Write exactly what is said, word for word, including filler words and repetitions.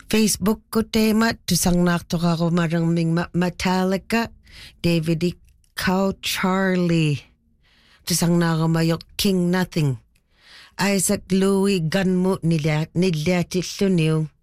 Facebook ko tema tusang naktoraro marang ming Metallica, David Ikaw, Charlie. Tusang nakamayok King Nothing. Isaac Louis Gunmo nila nila tiluniw.